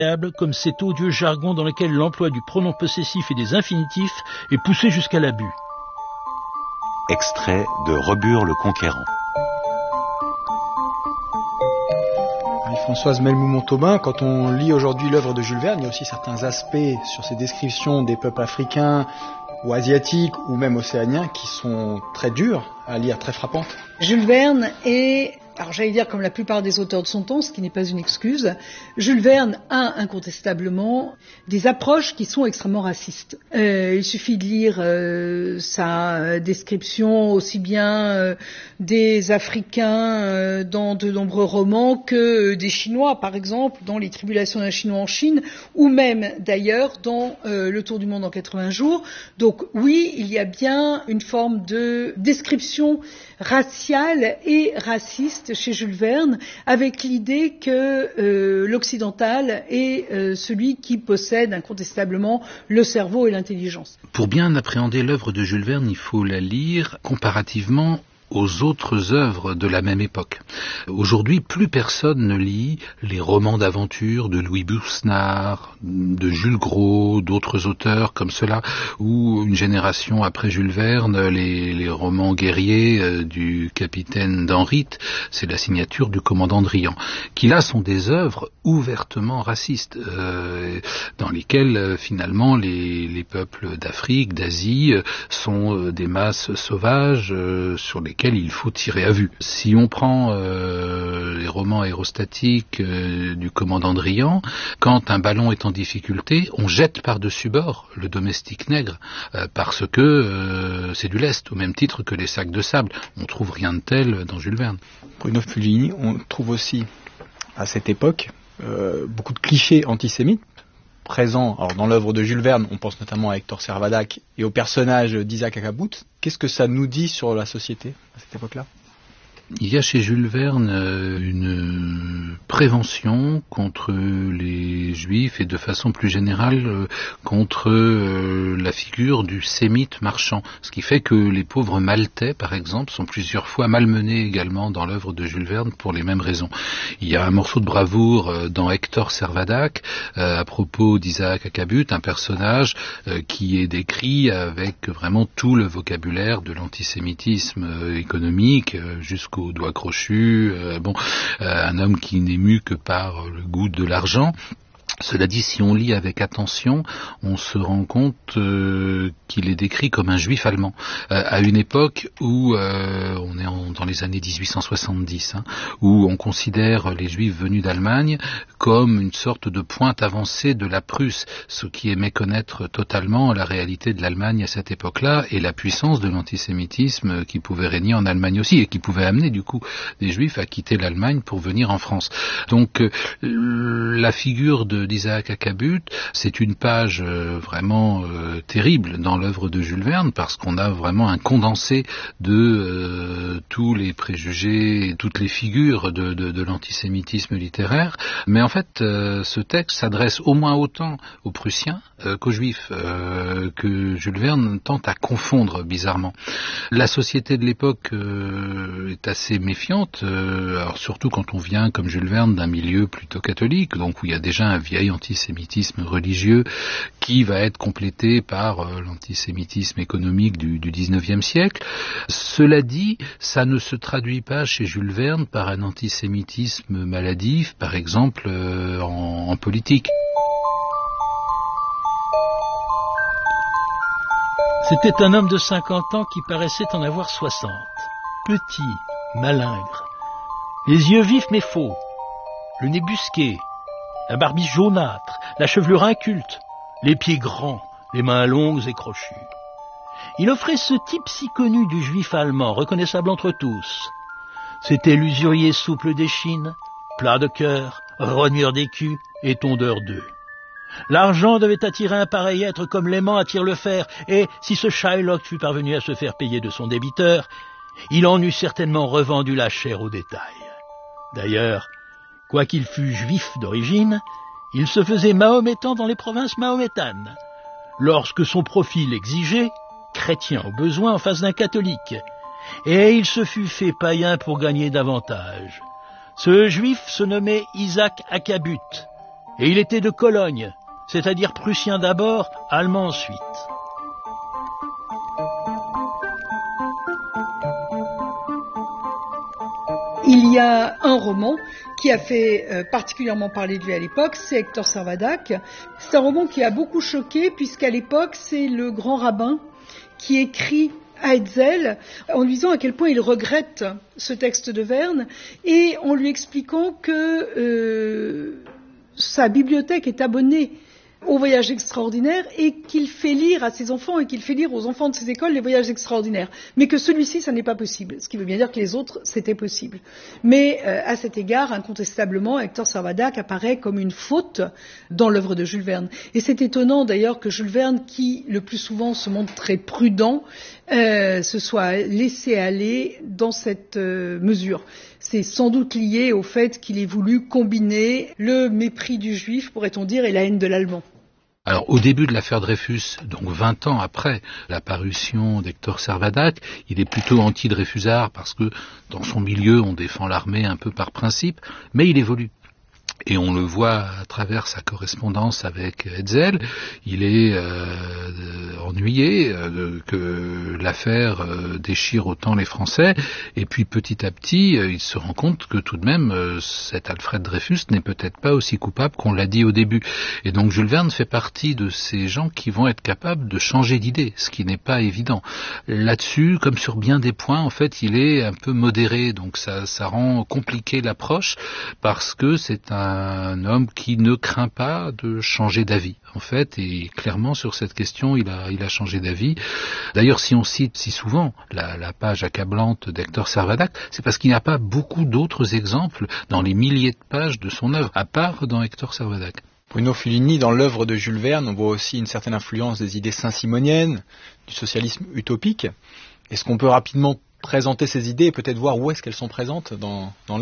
comme cet odieux jargon dans lequel l'emploi du pronom possessif et des infinitifs est poussé jusqu'à l'abus. Extrait de Rebure le Conquérant. Françoise Melmoumont-Tobin, quand on lit aujourd'hui l'œuvre de Jules Verne, il y a aussi certains aspects sur ses descriptions des peuples africains ou asiatiques ou même océaniens qui sont très durs à lire, très frappantes. Jules Verne est, alors j'allais dire comme la plupart des auteurs de son temps, ce qui n'est pas une excuse, Jules Verne a incontestablement des approches qui sont extrêmement racistes. Il suffit de lire sa description aussi bien des Africains dans de nombreux romans que des Chinois, par exemple, dans Les Tribulations d'un Chinois en Chine, ou même d'ailleurs dans Le Tour du Monde en 80 jours. Donc oui, il y a bien une forme de description raciale et raciste chez Jules Verne, avec l'idée que l'occidental est celui qui possède incontestablement le cerveau et l'intelligence. Pour bien appréhender l'œuvre de Jules Verne, il faut la lire comparativement aux autres œuvres de la même époque. Aujourd'hui, plus personne ne lit les romans d'aventure de Louis Bousnard, de Jules Gros, d'autres auteurs comme cela, ou une génération après Jules Verne, les romans guerriers du capitaine d'Henritte, c'est la signature du commandant Drian, qui là sont des œuvres ouvertement racistes, dans lesquelles finalement les peuples d'Afrique, d'Asie, sont des masses sauvages sur lesquelles il faut tirer à vue. Si on prend les romans aérostatiques du commandant Drian, quand un ballon est en difficulté, on jette par-dessus bord le domestique nègre, parce que c'est du lest, au même titre que les sacs de sable. On trouve rien de tel dans Jules Verne. Bruno Fulgini, on trouve aussi à cette époque beaucoup de clichés antisémites présents. Alors dans l'œuvre de Jules Verne, on pense notamment à Hector Servadac et au personnage d'Isaac Akabout. Qu'est-ce que ça nous dit sur la société à cette époque-là ? Il y a chez Jules Verne une prévention contre les Juifs et de façon plus générale contre la figure du sémite marchand. Ce qui fait que les pauvres Maltais, par exemple, sont plusieurs fois malmenés également dans l'œuvre de Jules Verne pour les mêmes raisons. Il y a un morceau de bravoure dans Hector Servadac à propos d'Isaac Akabout, un personnage qui est décrit avec vraiment tout le vocabulaire de l'antisémitisme économique jusqu'au doigt crochu, un homme qui n'est mu que par le goût de l'argent. Cela dit, si on lit avec attention, on se rend compte qu'il est décrit comme un juif allemand, à une époque où on est dans les années 1870, où on considère les juifs venus d'Allemagne comme une sorte de pointe avancée de la Prusse, ce qui est méconnaître totalement la réalité de l'Allemagne à cette époque-là et la puissance de l'antisémitisme qui pouvait régner en Allemagne aussi et qui pouvait amener du coup des juifs à quitter l'Allemagne pour venir en France. Donc la figure d'Isaac Akabout, c'est une page vraiment terrible dans l'œuvre de Jules Verne parce qu'on a vraiment un condensé de tous les préjugés et toutes les figures de l'antisémitisme littéraire. Mais en fait, ce texte s'adresse au moins autant aux Prussiens qu'aux Juifs, que Jules Verne tente à confondre bizarrement. La société de l'époque est assez méfiante, alors surtout quand on vient, comme Jules Verne, d'un milieu plutôt catholique, donc où il y a déjà un vieil antisémitisme religieux qui va être complété par l'antisémitisme économique du 19e siècle. Cela dit, ça ne se traduit pas chez Jules Verne par un antisémitisme maladif, par exemple en politique. C'était un homme de 50 ans qui paraissait en avoir 60. Petit, malingre, les yeux vifs mais faux, le nez busqué, la barbiche jaunâtre, la chevelure inculte, les pieds grands, les mains longues et crochues. Il offrait ce type si connu du juif allemand, reconnaissable entre tous. C'était l'usurier souple d'échine, plat de cœur, rogneur d'écus et tondeur d'œufs. L'argent devait attirer un pareil être comme l'aimant attire le fer, et si ce Shylock fût parvenu à se faire payer de son débiteur, il en eût certainement revendu la chair au détail. D'ailleurs, quoiqu'il fût juif d'origine, il se faisait mahométan dans les provinces mahométanes, lorsque son profil l'exigeait, chrétien au besoin en face d'un catholique, et il se fut fait païen pour gagner davantage. Ce juif se nommait Isaac Akabout, Et il était de Cologne, c'est-à-dire prussien d'abord, allemand ensuite. Il y a un roman qui a fait particulièrement parler de lui à l'époque, c'est Hector Servadac. C'est un roman qui a beaucoup choqué, puisqu'à l'époque, c'est le grand rabbin qui écrit à Hetzel en lui disant à quel point il regrette ce texte de Verne et en lui expliquant que sa bibliothèque est abonnée au Voyage extraordinaire et qu'il fait lire à ses enfants et qu'il fait lire aux enfants de ses écoles les Voyages extraordinaires. Mais que celui-ci, ça n'est pas possible. Ce qui veut bien dire que les autres, c'était possible. Mais à cet égard, incontestablement, Hector Servadac apparaît comme une faute dans l'œuvre de Jules Verne. Et c'est étonnant d'ailleurs que Jules Verne, qui le plus souvent se montre très prudent, se soit laissé aller dans cette mesure. C'est sans doute lié au fait qu'il ait voulu combiner le mépris du juif, pourrait-on dire, et la haine de l'allemand. Alors, au début de l'affaire Dreyfus, donc 20 ans après la parution d'Hector Servadac, il est plutôt anti-Dreyfusard parce que dans son milieu, on défend l'armée un peu par principe, mais il évolue. Et on le voit à travers sa correspondance avec Hetzel, il est ennuyé que l'affaire déchire autant les Français, et puis petit à petit, il se rend compte que tout de même, cet Alfred Dreyfus n'est peut-être pas aussi coupable qu'on l'a dit au début. Et donc Jules Verne fait partie de ces gens qui vont être capables de changer d'idée, ce qui n'est pas évident. Là-dessus, comme sur bien des points, en fait, il est un peu modéré, donc ça rend compliqué l'approche, parce que c'est un homme qui ne craint pas de changer d'avis, en fait, et clairement sur cette question, il a changé d'avis. D'ailleurs, si on cite si souvent la page accablante d'Hector Servadac, c'est parce qu'il n'y a pas beaucoup d'autres exemples dans les milliers de pages de son œuvre, à part dans Hector Servadac. Bruno Fulini, dans l'œuvre de Jules Verne, on voit aussi une certaine influence des idées saint-simoniennes, du socialisme utopique. Est-ce qu'on peut rapidement présenter ces idées et peut-être voir où est-ce qu'elles sont présentes dans l'œuvre ?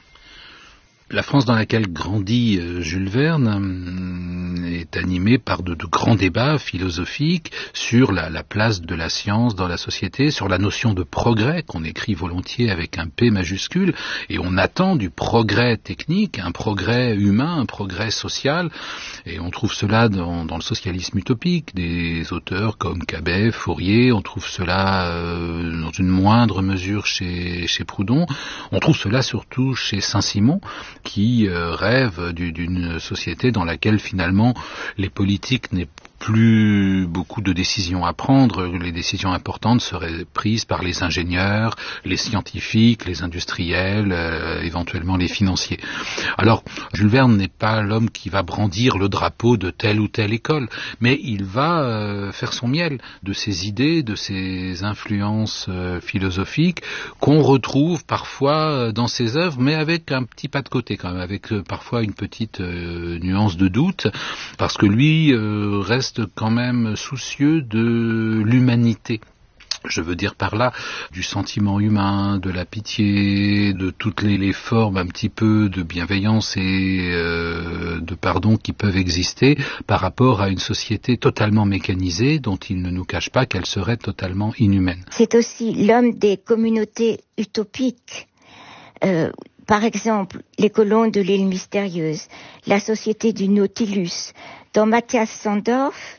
La France dans laquelle grandit Jules Verne est animée par de grands débats philosophiques sur la place de la science dans la société, sur la notion de progrès qu'on écrit volontiers avec un P majuscule, et on attend du progrès technique, un progrès humain, un progrès social, et on trouve cela dans le socialisme utopique, des auteurs comme Cabet, Fourier, on trouve cela dans une moindre mesure chez Proudhon, on trouve cela surtout chez Saint-Simon, qui rêve d'une société dans laquelle finalement les politiques n'aient plus beaucoup de décisions à prendre. Les décisions importantes seraient prises par les ingénieurs, les scientifiques, les industriels, éventuellement les financiers. Alors, Jules Verne n'est pas l'homme qui va brandir le drapeau de telle ou telle école, mais il va faire son miel de ses idées, de ses influences philosophiques qu'on retrouve parfois dans ses œuvres, mais avec un petit pas de côté quand même, avec parfois une petite nuance de doute, parce que lui reste quand même soucieux de l'humanité. Je veux dire par là du sentiment humain, de la pitié, de toutes les formes un petit peu de bienveillance et de pardon qui peuvent exister par rapport à une société totalement mécanisée dont il ne nous cache pas qu'elle serait totalement inhumaine. C'est aussi l'homme des communautés utopiques. Par exemple, les colons de l'île mystérieuse, la société du Nautilus. Dans Matthias Sandorf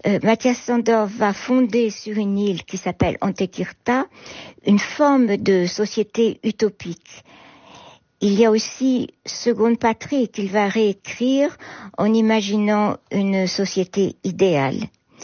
va fonder sur une île qui s'appelle Antekirta une forme de société utopique. Il y a aussi Seconde Patrie qu'il va réécrire en imaginant une société idéale.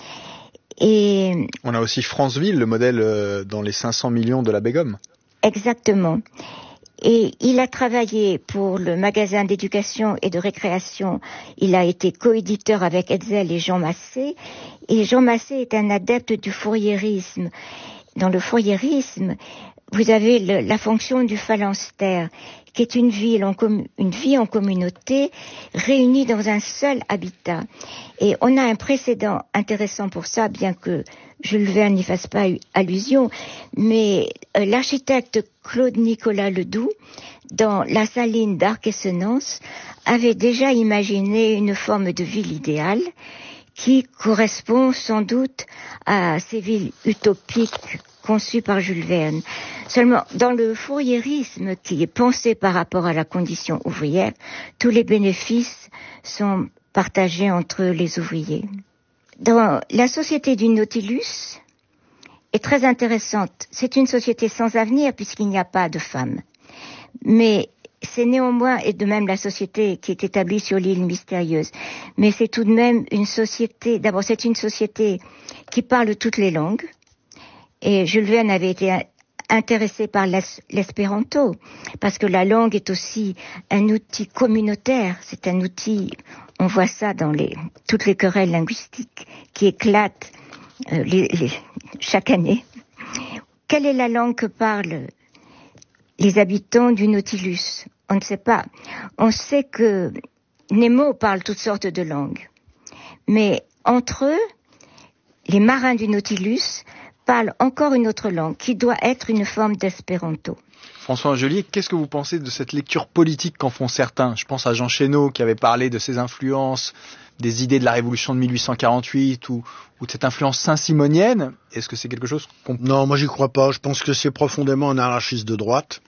Et on a aussi Franceville, le modèle dans les 500 millions de la Begum. Exactement. Et il a travaillé pour le magasin d'éducation et de récréation. Il a été coéditeur avec Hetzel et Jean Massé. Et Jean Massé est un adepte du fouriérisme. Dans le fouriérisme, vous avez la fonction du phalanstère, qui est une vie en communauté réunie dans un seul habitat. Et on a un précédent intéressant pour ça, bien que Jules Verne n'y fasse pas allusion, mais l'architecte Claude-Nicolas Ledoux, dans La Saline d'Arc-et-Senans, avait déjà imaginé une forme de ville idéale qui correspond sans doute à ces villes utopiques conçu par Jules Verne. Seulement, dans le fourriérisme qui est pensé par rapport à la condition ouvrière, tous les bénéfices sont partagés entre les ouvriers. Dans la société du Nautilus est très intéressante. C'est une société sans avenir puisqu'il n'y a pas de femmes. Mais c'est néanmoins, et de même la société qui est établie sur l'île mystérieuse, mais c'est tout de même une société, d'abord c'est une société qui parle toutes les langues, et Jules Verne avait été intéressé par l'espéranto, parce que la langue est aussi un outil communautaire, c'est un outil, on voit ça dans toutes les querelles linguistiques qui éclatent chaque année. Quelle est la langue que parlent les habitants du Nautilus? On ne sait pas. On sait que Nemo parle toutes sortes de langues. Mais entre eux, les marins du Nautilus parlent encore une autre langue, qui doit être une forme d'espéranto. François Angelier, qu'est-ce que vous pensez de cette lecture politique qu'en font certains? Je pense à Jean Chénaud qui avait parlé de ses influences, des idées de la Révolution de 1848 ou de cette influence saint-simonienne. Est-ce que c'est quelque chose qu'on... Non, moi j'y crois pas. Je pense que c'est profondément un anarchiste de droite.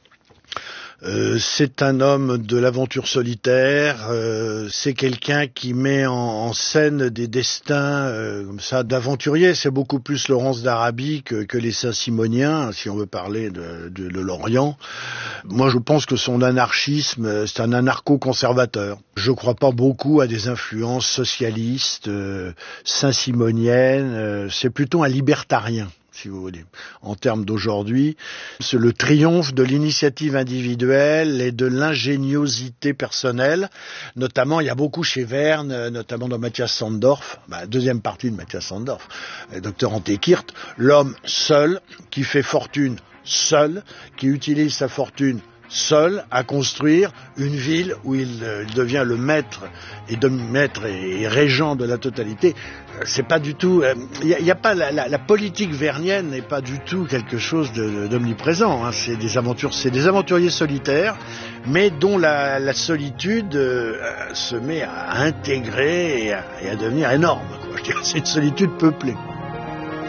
C'est un homme de l'aventure solitaire, c'est quelqu'un qui met en scène des destins comme ça d'aventuriers. C'est beaucoup plus Laurence d'Arabie que les Saint-Simoniens, si on veut parler de l'Orient. Moi je pense que son anarchisme, c'est un anarcho-conservateur. Je crois pas beaucoup à des influences socialistes, saint-simoniennes, c'est plutôt un libertarien, si vous voulez. En termes d'aujourd'hui, c'est le triomphe de l'initiative individuelle et de l'ingéniosité personnelle. Notamment, il y a beaucoup chez Verne, notamment dans Matthias Sandorf, deuxième partie de Matthias Sandorf, Dr Antekirt, l'homme seul, qui fait fortune seul, qui utilise sa fortune seul à construire une ville où il devient le maître et régent de la totalité. C'est pas du tout, y a pas la politique vernienne n'est pas du tout quelque chose d'omniprésent, hein. C'est des aventuriers solitaires, mais dont la solitude se met à intégrer et à devenir énorme, quoi. Je dirais, c'est une solitude peuplée.